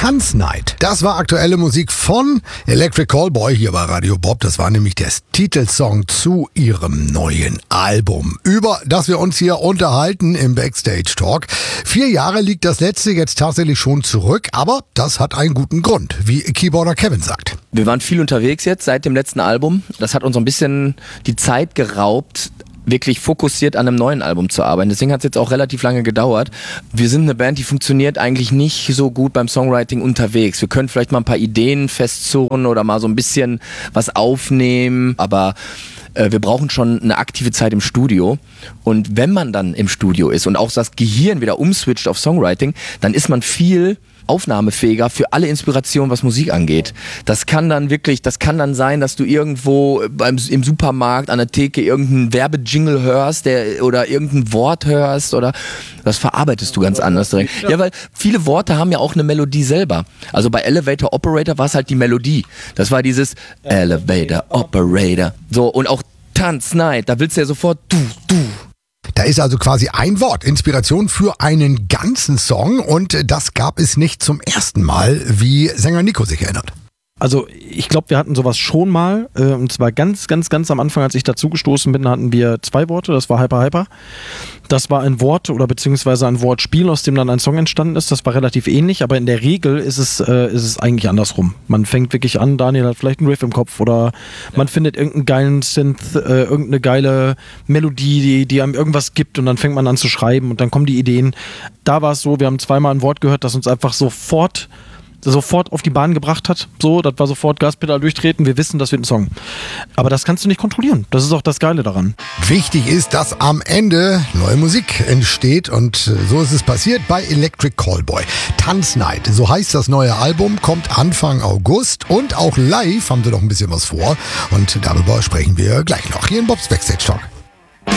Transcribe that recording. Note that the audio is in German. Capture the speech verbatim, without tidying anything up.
Tanznight. Das war aktuelle Musik von Electric Callboy hier bei Radio Bob. Das war nämlich der Titelsong zu ihrem neuen Album, über das wir uns hier unterhalten im Backstage Talk. Vier Jahre liegt das letzte jetzt tatsächlich schon zurück, aber das hat einen guten Grund, wie Keyboarder Kevin sagt. Wir waren viel unterwegs jetzt seit dem letzten Album. Das hat uns so ein bisschen die Zeit geraubt, wirklich fokussiert an einem neuen Album zu arbeiten. Deswegen hat es jetzt auch relativ lange gedauert. Wir sind eine Band, die funktioniert eigentlich nicht so gut beim Songwriting unterwegs. Wir können vielleicht mal ein paar Ideen festzurren oder mal so ein bisschen was aufnehmen, aber äh, wir brauchen schon eine aktive Zeit im Studio. Und wenn man dann im Studio ist und auch das Gehirn wieder umswitcht auf Songwriting, dann ist man viel aufnahmefähiger für alle Inspirationen, was Musik angeht. Das kann dann wirklich, das kann dann sein, dass du irgendwo beim, im Supermarkt an der Theke irgendeinen Werbejingle hörst, der, oder irgendein Wort hörst, oder das verarbeitest du ganz anders direkt. Ja, weil viele Worte haben ja auch eine Melodie selber. Also bei Elevator Operator war es halt die Melodie. Das war dieses Elevator Operator. So, und auch Tanznight, da willst du ja sofort du, du. Da ist also quasi ein Wort, Inspiration für einen ganzen Song, und das gab es nicht zum ersten Mal, wie Sänger Nico sich erinnert. Also ich glaube, wir hatten sowas schon mal, äh, und zwar ganz, ganz, ganz am Anfang, als ich dazugestoßen bin, hatten wir zwei Worte, das war Hyper Hyper. Das war ein Wort oder beziehungsweise ein Wortspiel, aus dem dann ein Song entstanden ist. Das war relativ ähnlich, aber in der Regel ist es, äh, ist es eigentlich andersrum. Man fängt wirklich an, Daniel hat vielleicht einen Riff im Kopf oder ja. man findet irgendeinen geilen Synth, äh, irgendeine geile Melodie, die, die einem irgendwas gibt, und dann fängt man an zu schreiben und dann kommen die Ideen. Da war es so, wir haben zweimal ein Wort gehört, das uns einfach sofort sofort auf die Bahn gebracht hat. So, das war sofort Gaspedal durchtreten. Wir wissen, das wird ein Song. Aber das kannst du nicht kontrollieren. Das ist auch das Geile daran. Wichtig ist, dass am Ende neue Musik entsteht, und so ist es passiert bei Electric Callboy. Tanznight, so heißt das neue Album, kommt Anfang August, und auch live haben sie noch ein bisschen was vor, und darüber sprechen wir gleich noch hier in Bobs Backstage Talk.